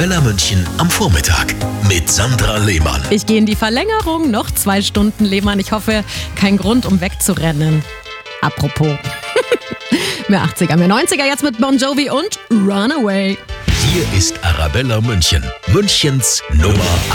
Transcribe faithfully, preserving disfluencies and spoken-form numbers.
Arabella München am Vormittag mit Sandra Lehmann. Ich gehe in die Verlängerung, noch zwei Stunden, Lehmann. Ich hoffe, kein Grund, um wegzurennen. Apropos. Mehr achtziger, mehr neunziger, jetzt mit Bon Jovi und Runaway. Hier ist Arabella München, Münchens Nummer